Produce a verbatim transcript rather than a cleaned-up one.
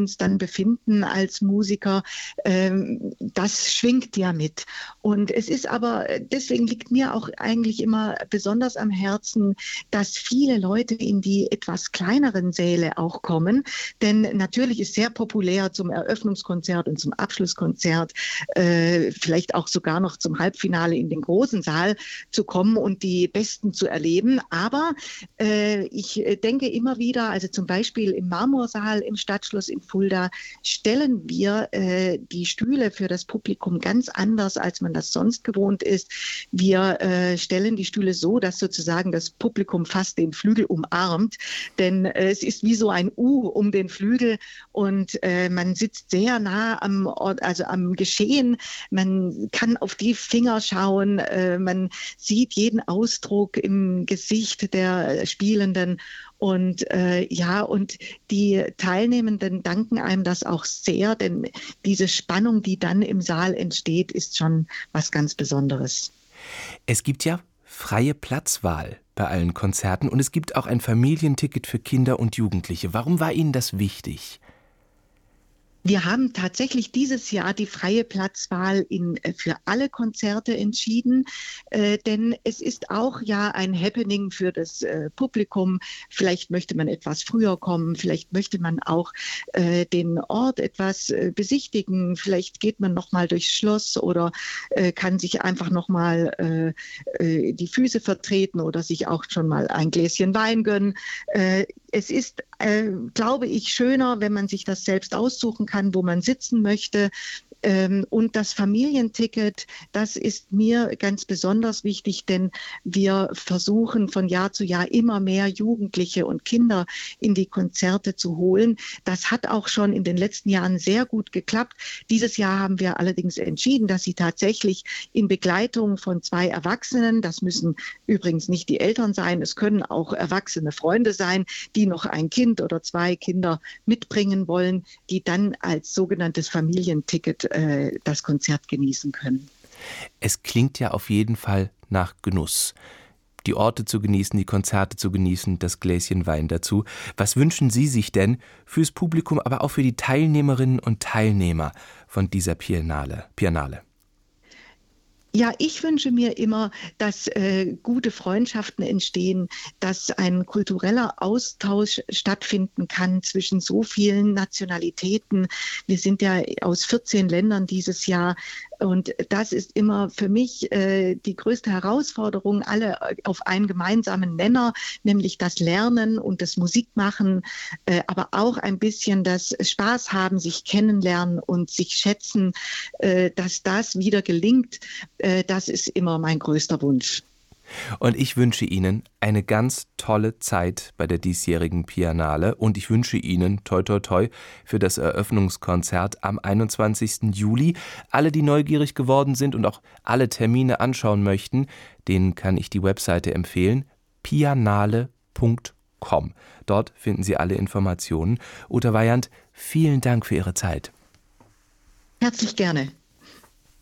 uns dann befinden als Musiker, ähm, das schwingt ja mit. Und es ist aber, deswegen liegt mir auch eigentlich immer besonders am Herzen, dass viele Leute in die etwas kleineren Säle auch kommen. Denn natürlich ist sehr populär zum Eröffnungskonzert und zum Abschlusskonzert, äh, vielleicht auch sogar noch zum Halbfinale in den großen Saal zu kommen und die Besten zu erleben. Aber äh, ich denke immer wieder, also zum Beispiel im Marmorsaal im Stadtschloss in Fulda stellen wir äh, die Stühle für das Publikum ganz anders, als man das sonst gewohnt ist. Wir äh, stellen die Stühle so, dass sozusagen das Publikum fast den Flügel umarmt, denn äh, es ist wie so ein U um den Flügel und äh, man sitzt sehr nah am Ort, also am Geschehen. Man kann auf die Finger schauen, äh, man sieht jeden Ausdruck im Gesicht der Spielenden. Und äh, ja, und die Teilnehmenden danken einem das auch sehr, denn diese Spannung, die dann im Saal entsteht, ist schon was ganz Besonderes. Es gibt ja freie Platzwahl bei allen Konzerten und es gibt auch ein Familienticket für Kinder und Jugendliche. Warum war Ihnen das wichtig? Wir haben tatsächlich dieses Jahr die freie Platzwahl in, für alle Konzerte entschieden, äh, denn es ist auch ja ein Happening für das äh, Publikum. Vielleicht möchte man etwas früher kommen, vielleicht möchte man auch äh, den Ort etwas äh, besichtigen, vielleicht geht man noch mal durchs Schloss oder äh, kann sich einfach noch mal äh, äh, die Füße vertreten oder sich auch schon mal ein Gläschen Wein gönnen. Äh, es ist, äh, glaube ich, schöner, wenn man sich das selbst aussuchen kann, kann, wo man sitzen möchte. Und das Familienticket, das ist mir ganz besonders wichtig, denn wir versuchen von Jahr zu Jahr immer mehr Jugendliche und Kinder in die Konzerte zu holen. Das hat auch schon in den letzten Jahren sehr gut geklappt. Dieses Jahr haben wir allerdings entschieden, dass sie tatsächlich in Begleitung von zwei Erwachsenen, das müssen übrigens nicht die Eltern sein, es können auch erwachsene Freunde sein, die noch ein Kind oder zwei Kinder mitbringen wollen, die dann als sogenanntes Familienticket das Konzert genießen können. Es klingt ja auf jeden Fall nach Genuss. Die Orte zu genießen, die Konzerte zu genießen, das Gläschen Wein dazu. Was wünschen Sie sich denn fürs Publikum, aber auch für die Teilnehmerinnen und Teilnehmer von dieser Biennale? Biennale? Ja, ich wünsche mir immer, dass äh, gute Freundschaften entstehen, dass ein kultureller Austausch stattfinden kann zwischen so vielen Nationalitäten. Wir sind ja aus vierzehn Ländern dieses Jahr. Und das ist immer für mich äh, die größte Herausforderung, alle auf einen gemeinsamen Nenner, nämlich das Lernen und das Musikmachen, äh, aber auch ein bisschen das Spaß haben, sich kennenlernen und sich schätzen, äh, dass das wieder gelingt. Äh, das ist immer mein größter Wunsch. Und ich wünsche Ihnen eine ganz tolle Zeit bei der diesjährigen Biennale und ich wünsche Ihnen toi toi toi für das Eröffnungskonzert am einundzwanzigsten Juli. Alle, die neugierig geworden sind und auch alle Termine anschauen möchten, denen kann ich die Webseite empfehlen, biennale punkt com. Dort finden Sie alle Informationen. Uta Weyand, vielen Dank für Ihre Zeit. Herzlich gerne.